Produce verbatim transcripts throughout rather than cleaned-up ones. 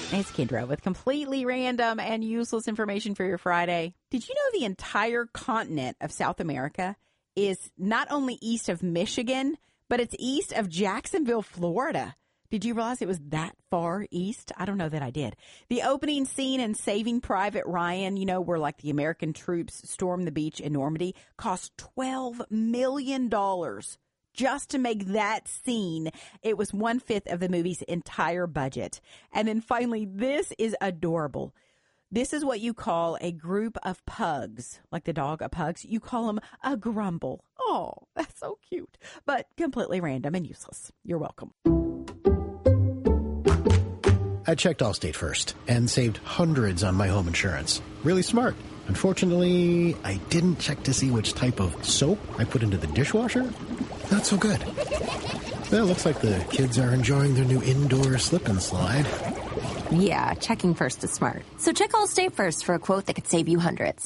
It's Kendra with completely random and useless information for your Friday. Did you know the entire continent of South America is not only east of Michigan, but it's east of Jacksonville, Florida? Did you realize it was that far east? I don't know that I did. The opening scene in Saving Private Ryan, you know, where like the American troops storm the beach in Normandy, cost twelve million dollars. Just to make that scene. It was one-fifth of the movie's entire budget. And then finally, this is adorable. This is what you call a group of pugs, like the dog, a pugs. You call them a grumble. Oh, that's so cute, but completely random and useless. You're welcome. I checked Allstate first and saved hundreds on my home insurance. Really smart. Unfortunately, I didn't check to see which type of soap I put into the dishwasher. Not so good. Well, looks like the kids are enjoying their new indoor slip and slide. Yeah, checking first is smart. So check Allstate first for a quote that could save you hundreds.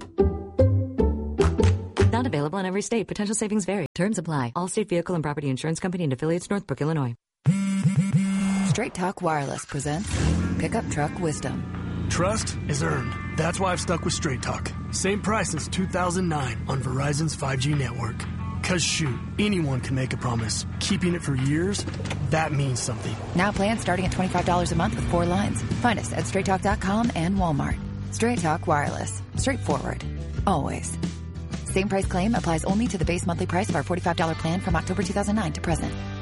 Not available in every state. Potential savings vary. Terms apply. Allstate Vehicle and Property Insurance Company and affiliates, Northbrook, Illinois. Straight Talk Wireless presents Pickup Truck Wisdom. Trust is earned. That's why I've stuck with Straight Talk. Same price since two thousand nine on Verizon's five G network. Cause shoot, anyone can make a promise. Keeping it for years, that means something. Now plans starting at twenty-five dollars a month with four lines. Find us at straight talk dot com and Walmart. Straight Talk Wireless. Straightforward. Always. Same price claim applies only to the base monthly price of our forty-five dollars plan from October two thousand nine to present.